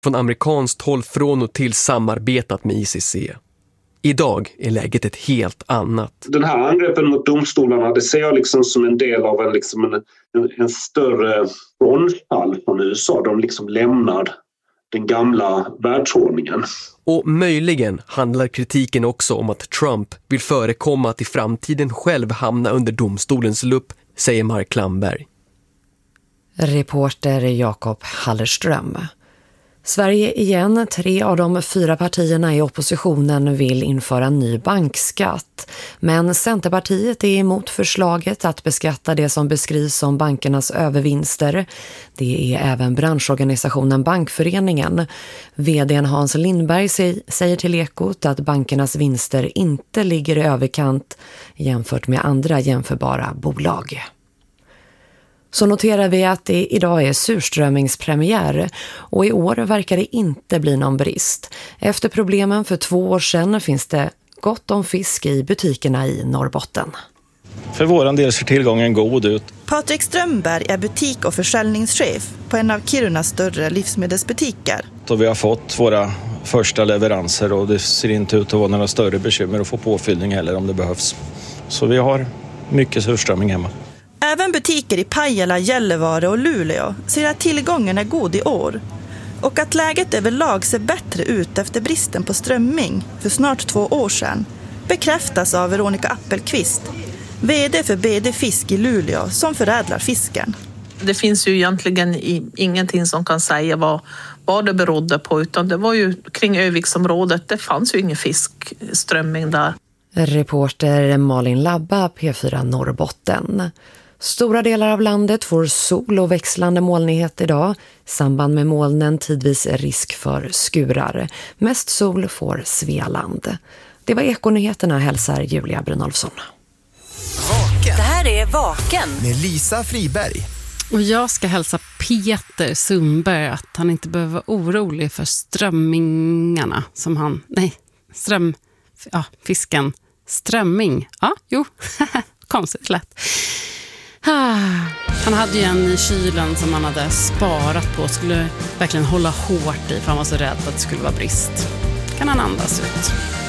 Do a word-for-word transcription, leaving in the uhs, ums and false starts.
från amerikanskt håll från och till samarbetat med I C C. Idag är läget ett helt annat. Den här angreppen mot domstolarna, det ser jag liksom som en del av en, liksom en, en, en större frånfall från U S A. De liksom lämnar den gamla världsordningen. Och möjligen handlar kritiken också om att Trump vill förekomma att i framtiden själv hamna under domstolens lupp, säger Mark Klamberg. Reporter Jakob Hallerström. Sverige igen, tre av de fyra partierna i oppositionen vill införa en ny bankskatt. Men Centerpartiet är emot förslaget att beskatta det som beskrivs som bankernas övervinster. Det är även branschorganisationen Bankföreningen. Vd:n Hans Lindberg säger till Ekot att bankernas vinster inte ligger i överkant jämfört med andra jämförbara bolag. Så noterar vi att det idag är surströmmingspremiär och i år verkar det inte bli någon brist. Efter problemen för två år sedan finns det gott om fisk i butikerna i Norrbotten. För våran del ser tillgången god ut. Patrik Strömberg är butik- och försäljningschef på en av Kirunas större livsmedelsbutiker. Så vi har fått våra första leveranser och det ser inte ut att vara några större bekymmer att få påfyllning heller om det behövs. Så vi har mycket surströmming hemma. Även butiker i Pajala, Gällivare och Luleå ser att tillgången är god i år. Och att läget överlag ser bättre ut efter bristen på strömming för snart två år sedan bekräftas av Veronica Appelqvist, vd för B D Fisk i Luleå som förädlar fisken. Det finns ju egentligen ingenting som kan säga vad, vad det berodde på, utan det var ju kring Öviksområdet, det fanns ju ingen fiskströmming där. Reporter Malin Labba, P fyra Norrbotten. Stora delar av landet får sol och växlande molnighet idag. I samband med molnen tidvis är risk för skurar. Mest sol får Svealand. Det var Ekonyheterna, hälsar Julia Brynolfsson. Vaken. Det här är Vaken Med Lisa Friberg. Och jag ska hälsa Peter Sundberg att han inte behöver vara orolig för strömmingarna som han... Nej, ström... Ja, fisken. Strömming. Ja, jo. Konstigt lätt. Han hade ju en i kylen som han hade sparat på. Skulle verkligen hålla hårt i för han var så rädd att det skulle vara brist. Kan han andas ut.